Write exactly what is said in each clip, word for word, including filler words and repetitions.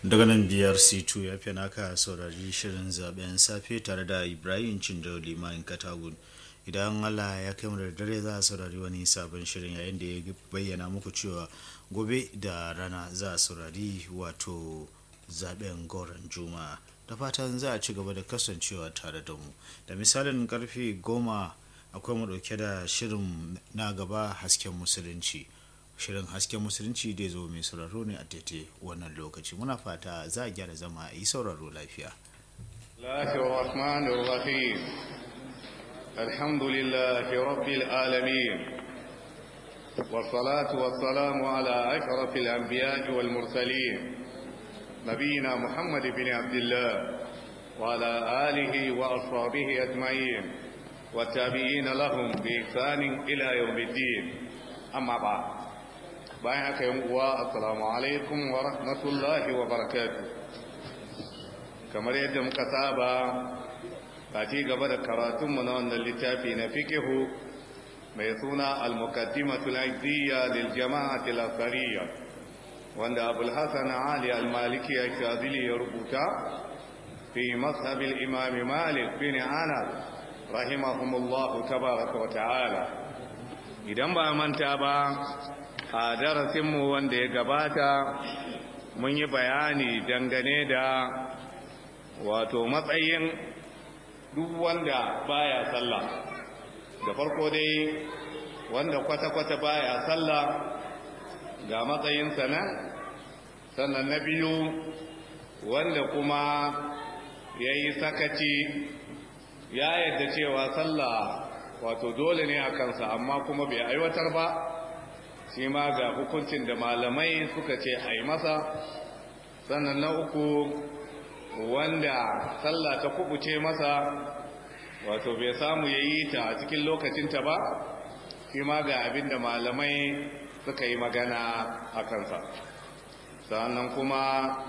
daga nan biyar c two ya fi naka saurari shirin zaben safe tare da Ibrahim Cindo Liman Katagun. Idan Allah ya kai mu da dare za a saurari wani sabon shirin, yayin da ya bayyana muku cewa gobe da rana za a saurari wato zaben goron juma'a. Da fatan za a ci gaba da kasancewa tare da mu. Da misalin karfe goma akwai mu dauke da shirin na gaba, hasken musulunci. Shirin hasken musulunci da zo mai sauraro ne a tete wannan lokaci. Muna fata za a gyara zama a yi sauraro lafiya. Alhamdulillahi rabbil alamin, wassalatu wassalamu ala ashrafil anbiya'i wal mursalin, nabiyina Muhammad ibn Abdullah wa ala alihi wa ashabihi ajma'in wa tabi'ina lahum bi ihsanin ila yawmiddin. Amma ba'd. Bayan haka yan uwa, assalamu alaikum wa rahmatullahi wa barakatuh. Kamar yadda muka saba, a ci gaba da karatunmu na wannan littafi na fikihu mai suna al-muqaddimatul aiziyya lil jama'atil asariyya, wanda Abul Hasan Ali al-Maliki al-Shazili ya rubuta fi mazhab al-Imam Malik bin Anas rahimahumullahu tabaraka wa ta'ala. Idan ba manta ba, a darasinmu wanda ya gabata mun yi bayani dangane da wato matsayin duk wanda baya sallah. Da farko dai wanda kwata-kwata baya sallah ga matsayinsa nan, sannan na biyu wanda kuma ya yi sakaci ya yadda cewa sallah wato dole ne a kansa amma kuma bai aiwatar ba, shi ma ga hukuncin da malamai suka ce a yi masa. Sannan na uku wanda sallah ta kubuce masa, wato bai samu ya yi ta a cikin lokacinta ba, shi ma ga abin da malamai suka yi magana a kansa. Sannan kuma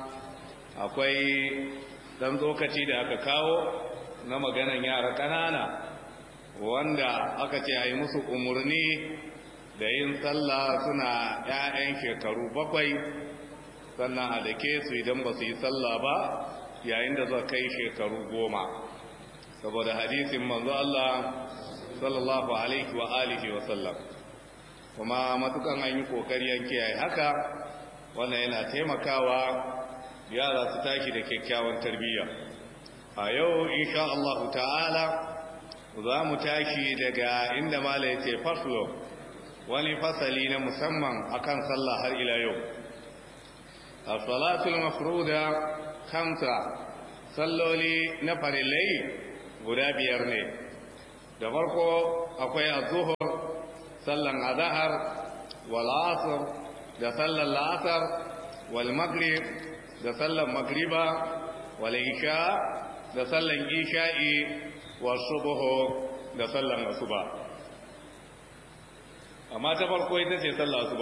akwai ɗan tsokaci da aka kawo na maganan yara ƙanana wanda aka ce a yi musu umarni da yin sallah suna ‘ya'yan shekaru bakwai, sannan a dake su idan ba su yi sallah ba yayin da zuwa kai shekaru goma, saboda hadisin manzo Allah sallallahu alaihi wa alihi wa sallam. Kuma matukan an yi kokari an kiyaye haka, wannan yana taimakawa yara su tashi da kyakkyawan tarbiyya. A yau insha Allah ta'ala za mu tashi daga inda mala yace faslo, wani fasali na musamman akan sallah har ila yau. As-salatul mafruda khamsa, salloli na farillai guda biyar ne. Da farko akwai az-zuhr, sallan azhar, wal asr, da sallan la'asar, wal maghrib, da sallan maghriba, wal isha, da sallan isha'i, was subh, da sallan asuba. Amma ta farko ita ce sallar asuba.